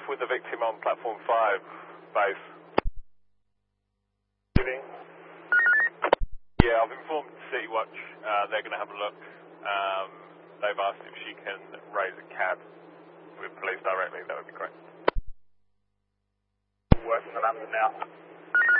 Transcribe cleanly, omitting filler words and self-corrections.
with the victim on platform 5, base. Yeah, I've informed City Watch. They're going to have a look. They've asked if she can raise a cab with police directly. That would be great. Working the London now.